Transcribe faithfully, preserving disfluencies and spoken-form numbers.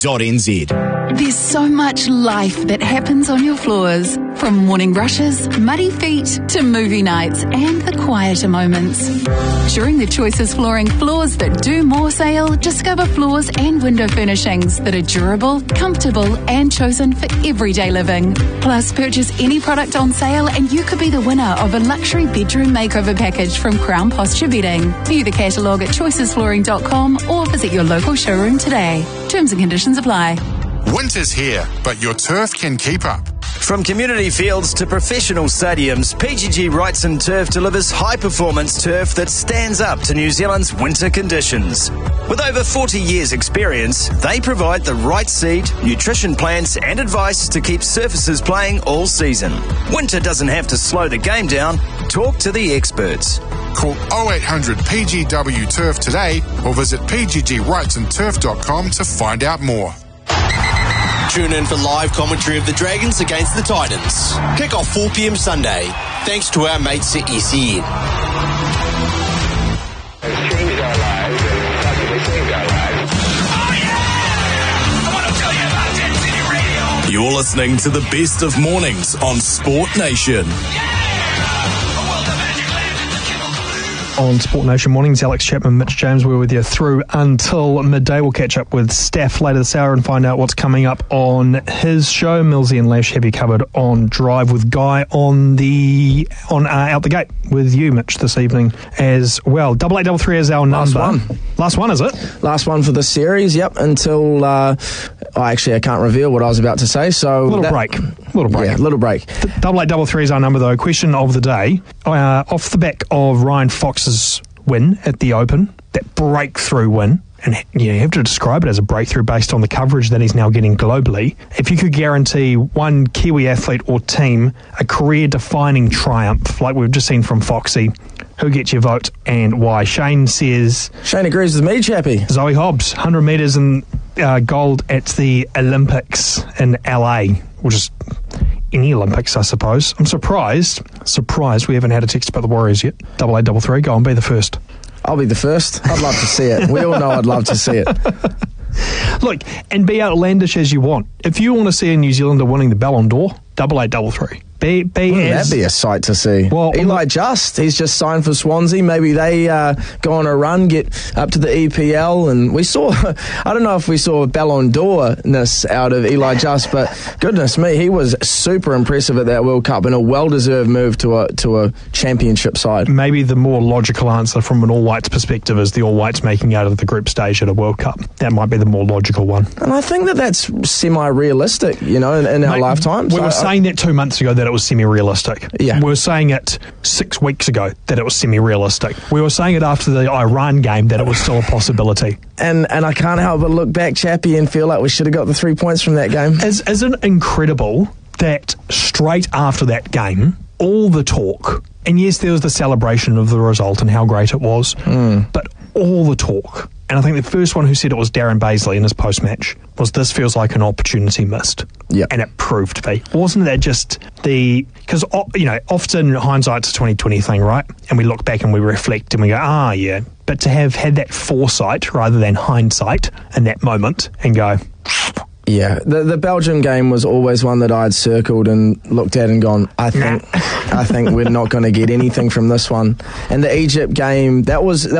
dot n z. There's so much life that happens on your floors. From morning rushes, muddy feet, to movie nights and the quieter moments. During the Choices Flooring Floors That Do More sale, discover floors and window furnishings that are durable, comfortable and chosen for everyday living. Plus, purchase any product on sale and you could be the winner of a luxury bedroom makeover package from Crown Posture Bedding. View the catalogue at choices flooring dot com or visit your local showroom today. Terms and conditions apply. Winter's here, but your turf can keep up. From community fields to professional stadiums, P G G Wrightson Turf delivers high-performance turf that stands up to New Zealand's winter conditions. With over forty years' experience, they provide the right seed, nutrition plans and advice to keep surfaces playing all season. Winter doesn't have to slow the game down. Talk to the experts. Call oh eight hundred P G W Turf today or visit p g g wrightson turf dot com to find out more. Tune in for live commentary of the Dragons against the Titans. Kick off four p m Sunday, thanks to our mates at S E N. You're listening to the best of mornings on Sport Nation. On Sport Nation Mornings, Alex Chapman, Mitch James, we're with you through until midday. We'll catch up with Steph later this hour and find out what's coming up on his show. Millsy and Lash have you covered on Drive with Guy on the on uh, Out the Gate with you, Mitch, this evening as well. Double eight double three is our Last number. one. Last one, is it? Last one for the series, yep, until, uh, oh, actually I can't reveal what I was about to say, so... Little that, break. Little break. Yeah, little break. Double eight double three is our number, though. Question of the day. Uh, off the back of Ryan Fox's win at the Open, that breakthrough win, and you know, you have to describe it as a breakthrough based on the coverage that he's now getting globally. If you could guarantee one Kiwi athlete or team a career-defining triumph, like we've just seen from Foxy, who gets your vote and why? Shane says... Shane agrees with me, Chappie. Zoe Hobbs, one hundred metres and uh, gold at the Olympics in L A, which is any Olympics, I suppose. I'm surprised, surprised we haven't had a text about the Warriors yet. Double eight double three, go on, be the first. I'll be the first. I'd love to see it. We all know I'd love to see it. Look, and be outlandish as you want. If you want to see a New Zealander winning the Ballon d'Or, double eight double three. Be, be Wouldn't as, that be a sight to see? Well, Eli Just, he's just signed for Swansea. Maybe they uh, go on a run, get up to the E P L, and we saw, I don't know if we saw Ballon d'Or-ness out of Eli Just, but goodness me, he was super impressive at that World Cup and a well-deserved move to a to a championship side. Maybe the more logical answer from an All Whites perspective is the All Whites making out of the group stage at a World Cup. That might be the more logical one. And I think that that's semi-realistic, you know, in, in our Mate, lifetimes. We were I, saying that two months ago that it was semi-realistic. Yeah. We were saying it six weeks ago that it was semi-realistic. We were saying it after the Iran game that it was still a possibility. And and I can't help but look back, Chappie, and feel like we should have got the three points from that game. Is, isn't it incredible that straight after that game, all the talk, and yes, there was the celebration of the result and how great it was, mm. but all the talk, and I think the first one who said it was Darren Bazley in his post-match, was this feels like an opportunity missed. Yeah. And it proved to be. Wasn't that just the... Because, you know, often hindsight's a twenty twenty thing, right? And we look back and we reflect and we go, ah, yeah. But to have had that foresight rather than hindsight in that moment and go... Yeah, the the Belgium game was always one that I'd circled and looked at and gone, I think, I think we're not going to get anything from this one. And the Egypt game, that was... That